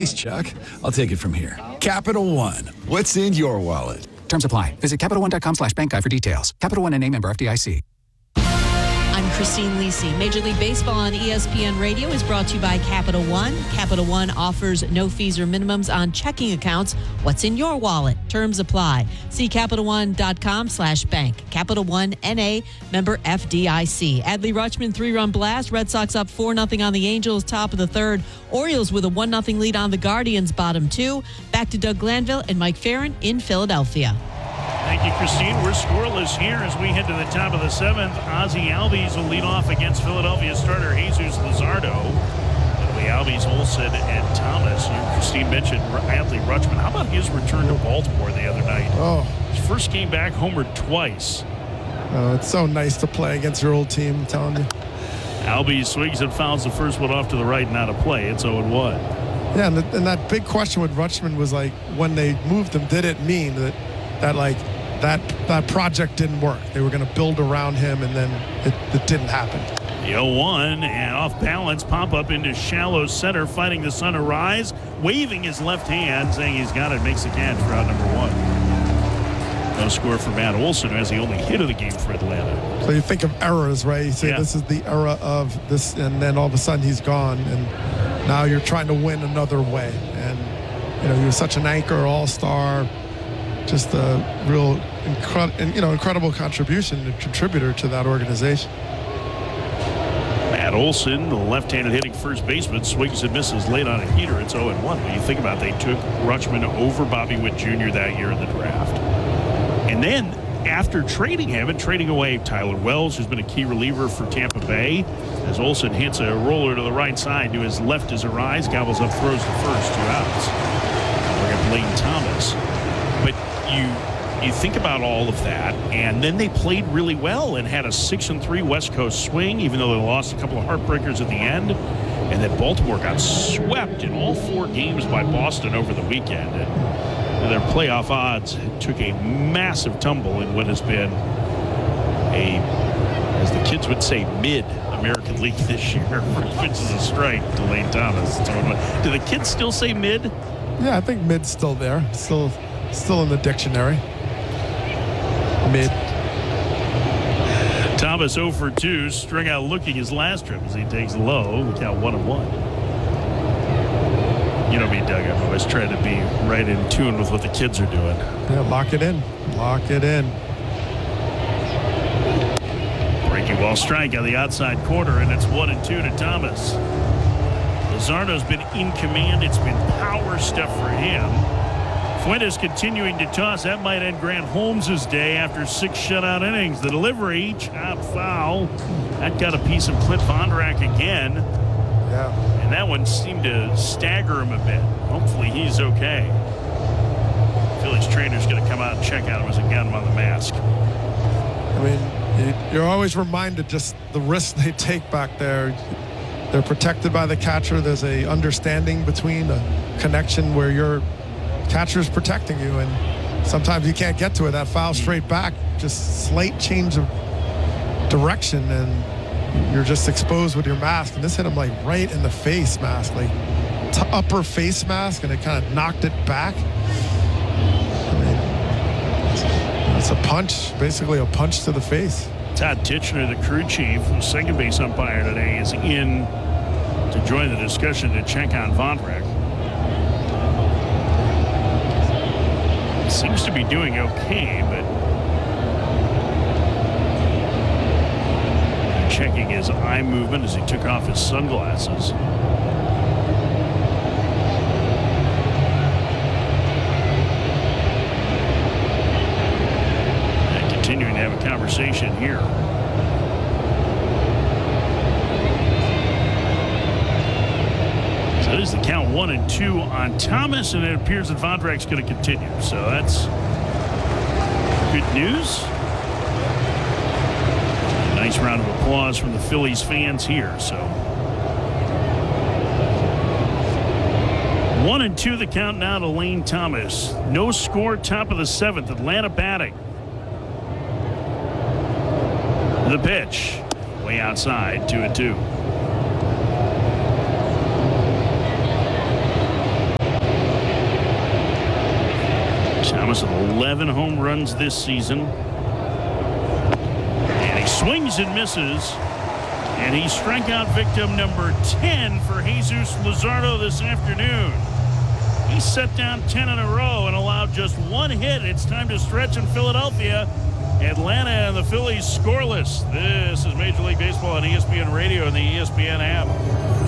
Thanks, Chuck. I'll take it from here. Capital One. What's in your wallet? Terms apply. Visit CapitalOne.com/bank guide for details. Capital One NA, member FDIC. I'm Christine Lisi. Major League Baseball on ESPN Radio is brought to you by Capital One. Capital One offers no fees or minimums on checking accounts. What's in your wallet? Terms apply. See CapitalOne.com/bank. Capital One NA, member FDIC. Adley Rutschman, 3-run blast. Red Sox up 4-0 on the Angels, top of the third. Orioles with a 1-0 lead on the Guardians, bottom two. Back to Doug Glanville and Mike Farron in Philadelphia. Thank you, Christine. We're scoreless here as we head to the top of the seventh. Ozzie Albies will lead off against Philadelphia starter Jesus Luzardo. It'll be Albies, Olson, and Thomas. Christine mentioned Adley Rutschman. How about his return to Baltimore the other night? His first game back, homered twice. It's so nice to play against your old team, I'm telling you. Albies swings and fouls the first one off to the right and out of play. It's 0-1. Yeah, and that big question with Rutschman was like, when they moved him, did it mean that project didn't work? They were going to build around him, and then it didn't happen. The 0-1, and off balance, pop up into shallow center, fighting the sun to rise, waving his left hand, saying he's got it, makes the catch for out number one. No score for Matt Olson, who has the only hit of the game for Atlanta. So you think of errors, right? You say This is the era of this, and then all of a sudden he's gone, and now you're trying to win another way. And he was such an anchor, all-star, just a real incredible contributor to that organization. Matt Olson, the left-handed hitting first baseman, swings and misses late on a heater. It's 0-1. When you think about it, they took Rutschman over Bobby Witt Jr. that year in the draft. And then after trading him and trading away Tyler Wells, who's been a key reliever for Tampa Bay, as Olson hits a roller to the right side, to his left is Arise, gobbles up, throws to first, 2 outs. We're at Lane Thomas. But you think about all of that, and then they played really well and had a 6-3 West Coast swing, even though they lost a couple of heartbreakers at the end. And then Baltimore got swept in all 4 games by Boston over the weekend. And their playoff odds took a massive tumble in what has been as the kids would say, mid-American League this year, which is a strike to Lane Thomas. Do the kids still say mid? Yeah, I think mid's still there. Still in the dictionary. Mid. Thomas 0 for 2, string out looking his last trip as he takes low. We count 1-1. You know me, Doug. I'm always trying to be right in tune with what the kids are doing. Yeah, lock it in. Lock it in. Breaking ball strike on the outside corner, and it's 1-2 to Thomas. Luzardo's been in command. It's been power stuff for him. Fuentes continuing to toss. That might end Grant Holmes' day after 6 shutout innings. The delivery, chop foul. That got a piece of Clint Vondrack again. Yeah. And that one seemed to stagger him a bit. Hopefully he's okay. Phillies trainer's going to come out and check out him as he got him on the mask. I mean, you're always reminded just the risks they take back there. They're protected by the catcher. There's a understanding between a connection where your catcher's protecting you, and sometimes you can't get to it. That foul straight back, just slight change of direction, and you're just exposed with your mask. And this hit him like right in the face mask, like upper face mask, and it kind of knocked it back. I mean, it's a punch, basically a punch to the face. Todd Titchener, the crew chief, second base umpire today, is in to join the discussion to check on Vondrack. Seems to be doing okay, but checking his eye movement as he took off his sunglasses. And continuing to have a conversation here. So there's the count 1-2 on Thomas, and it appears that Vondrack's going to continue. So that's good news. A nice round of applause from the Phillies fans here. So 1-2 the count now to Lane Thomas. No score, top of the 7th. Atlanta batting. The pitch, way outside, 2-2. Thomas with 11 home runs this season. And he swings and misses. And he's strikeout victim number 10 for Jesus Luzardo this afternoon. He set down 10 in a row and allowed just one hit. It's time to stretch in Philadelphia. Atlanta and the Phillies scoreless. This is Major League Baseball on ESPN Radio and the ESPN app.